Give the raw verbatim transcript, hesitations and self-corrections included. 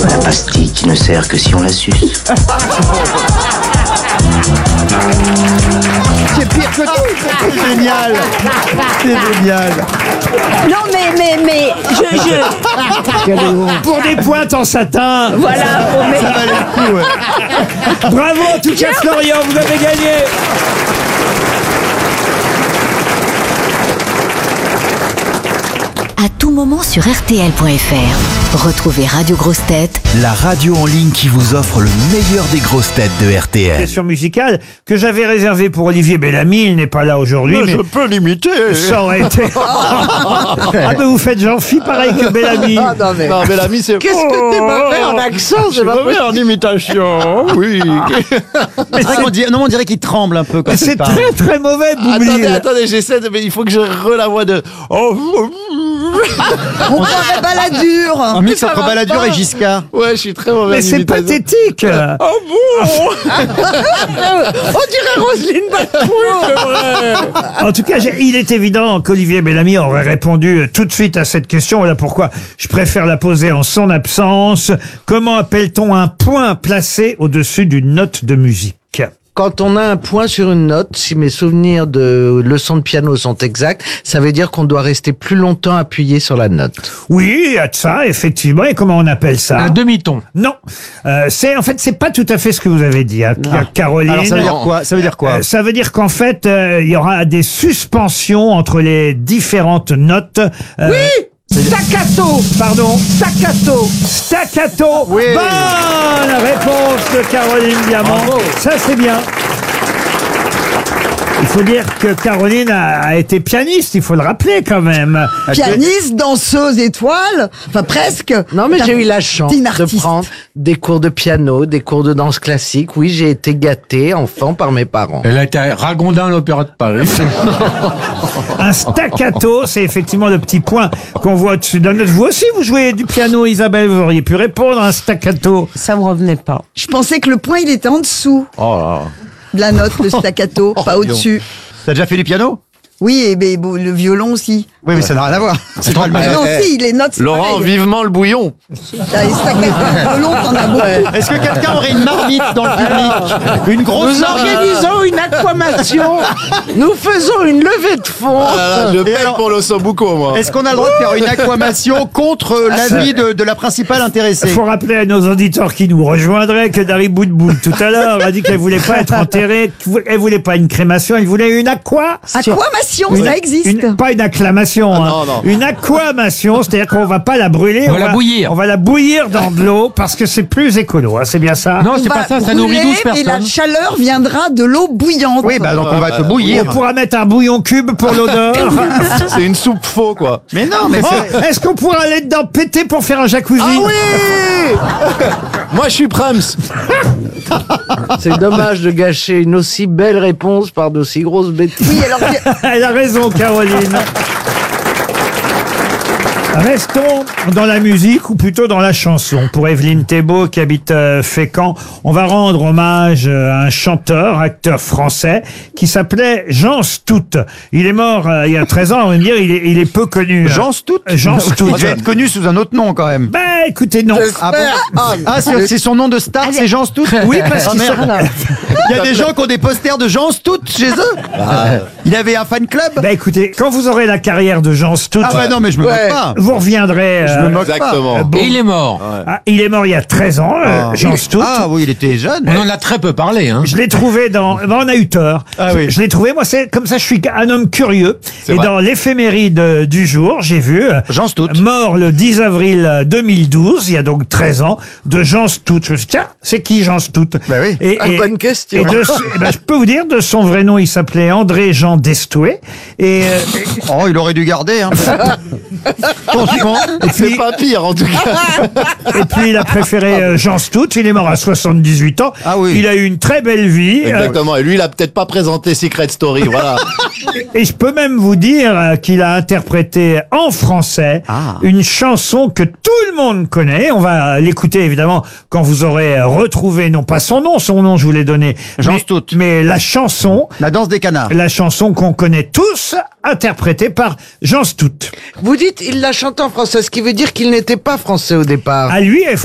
La pastille qui ne sert que si on la suce. C'est pire que tout. C'est génial. C'est génial. Non mais mais mais je je Pour des pointes en satin. voilà. oh, mais- Ça valait le coup, ouais. Bravo en tout cas Florian, vous avez gagné. À tout moment sur R T L point F R. Retrouvez Radio Grosses Têtes La radio en ligne qui vous offre le meilleur des grosses têtes de R T L. Question musicale que j'avais réservée pour Olivier Bellamy, il n'est pas là aujourd'hui, mais Je peux l'imiter. ça aurait été. Ah mais vous faites Jean-Phi pareil que Bellamy. Ah, non, mais... Non, mais l'ami, c'est... Qu'est-ce que t'es mauvais en accent? Je C'est pas mauvais en imitation, oui. C'est vrai qu'on dirait, non, on dirait qu'il tremble un peu quand C'est il parle. très très mauvais Attendez, Boublil. attendez, j'essaie de... Mais il faut que je re la voix de... Oh, On croirait Balladur. Un mix ça entre va Balladur pas. et Giscard. ouais, je suis très mauvais Mais en c'est imitation. pathétique. Oh bon. On dirait Roselyne Bachelot. En tout cas, j'ai- il est évident qu'Olivier Bellamy aurait répondu tout de suite à cette question. Voilà pourquoi je préfère la poser en son absence. Comment appelle-t-on un point placé au-dessus d'une note de musique ? Quand on a un point sur une note, si mes souvenirs de leçons de piano sont exacts, ça veut dire qu'on doit rester plus longtemps appuyé sur la note. Oui, il y a de ça, effectivement. Et comment on appelle ça ? Un demi-ton. Non, euh, c'est en fait c'est pas tout à fait ce que vous avez dit, hein, Caroline. Alors ça veut dire quoi Ça veut dire quoi Euh, ça veut dire qu'en fait, euh, il y aura des suspensions entre les différentes notes. Euh, Oui. Staccato. Pardon. Staccato. Staccato. Oui. Bonne réponse de Caroline Diamant. Ça c'est bien. Il faut dire que Caroline a, a été pianiste, il faut le rappeler quand même. Pianiste, danseuse, étoile, enfin presque. Non, mais j'ai eu la chance T'es une de artiste. prendre des cours de piano, des cours de danse classique. Oui, j'ai été gâté enfant par mes parents. Elle a été à Ragondin à l'Opéra de Paris. Un staccato, c'est effectivement le petit point qu'on voit au-dessus de la note. Vous aussi, vous jouez du piano, Isabelle, vous auriez pu répondre à un staccato. Ça me revenait pas. Je pensais que le point il était en dessous Oh là. de la note, le staccato, pas au-dessus. T'as déjà fait du piano? Oui, et ben, bon, le violon aussi. Oui, mais ça n'a rien à voir. C'est pas le Ah même. non, eh, si, les notes, c'est Laurent, pareil. vivement le bouillon. T'as les staccato, le violon, t'en as beaucoup. Est-ce que quelqu'un aurait une marmite dans le public? Une grosse Nous marmite? organisons une aquamation. Nous faisons une levée de fonds. Ah là, je Et paye alors- pour l'ossobuco, moi. Est-ce qu'on a le droit de faire une aquamation contre l'avis de, de la principale Il intéressée? faut rappeler à nos auditeurs qui nous rejoindraient que Dari Boudboul, tout à l'heure, a dit qu'elle voulait pas être enterrée, elle voulait pas une crémation, elle voulait une aqua. Aquamation, Une- ça existe. une- pas une acclamation, Ah, hein. non, non. Une aquamation, c'est-à-dire qu'on va pas la brûler. On va la bouillir. On va la bouillir dans de l'eau parce que c'est plus écolo, hein, c'est bien ça. Non, On c'est va pas ça, ça nourrit brûler, douze Et la personnes. chaleur viendra de l'eau bouillante. Oui, bah donc on va te On bouillir. pourra mettre un bouillon cube pour l'odeur. C'est une soupe faux, quoi. Mais non, mais Oh, c'est... est-ce qu'on pourra aller dedans péter pour faire un jacuzzi? Ah oui. Moi, je suis Prams. C'est dommage de gâcher une aussi belle réponse par d'aussi grosses bêtises. Oui, alors, Elle a raison, Caroline. Restons dans la musique, ou plutôt dans la chanson. Pour Evelyne Thébault, qui habite euh, Fécamp, on va rendre hommage euh, à un chanteur, acteur français, qui s'appelait Jean Stout. Il est mort euh, il y a treize ans, on va me dire, il est, il est peu connu. Jean Stout? Jean Stout. Il devait être connu sous un autre nom quand même. Ben, écoutez, non. Ah bon? Ah, c'est c'est son nom de star, c'est Jean Stout? Oui, parce Ah, qu'il merde. Il y a des gens qui ont des posters de Jean Stout chez eux. Il avait un fan club. Ben, écoutez, quand vous aurez la carrière de Jean Stout, Ah bah non, mais je me moque pas. vous reviendrez. Je euh, me moque pas. Exactement. bon. Et il est mort. Ah, il est mort il y a treize ans, euh, Ah. Jean Il- Stout. Ah oui, il était jeune. On en a très peu parlé, hein. Je l'ai trouvé dans. Ben, on a eu tort. Ah oui. Je l'ai trouvé. Moi, c'est comme ça. Je suis un homme curieux. C'est Et vrai. dans l'éphéméride euh, du jour, j'ai vu euh, Jean Stout. mort le dix avril deux mille douze. Il y a donc treize ans de Jean Stout. Je me suis dit, tiens, c'est qui Jean Stout Ben oui. Et, Ah, bonne question. Et de, eh ben, je peux vous dire de son vrai nom, il s'appelait André Jean Destoué. Et, euh, Oh, il aurait dû garder. Hein. Franchement. C'est pas pire, en tout cas. et puis il a préféré euh, Jean Stout. Il est mort à soixante-dix-huit ans. Ah oui. Il a eu une très belle vie. Euh, Exactement. Et lui, il a peut-être pas présenté Secret Story. Voilà. Et je peux même vous dire euh, qu'il a interprété en français Ah. une chanson que tout le monde connaît. On va l'écouter évidemment quand vous aurez euh, retrouvé, non pas son nom, son nom je vous l'ai donné, Jean mais, Stout. mais la chanson, La danse des canards. la chanson qu'on connaît tous, interprétée par Jean Stout. Vous dites, il l'a chanté en français, ce qui veut dire qu'il n'était pas français au départ. À lui est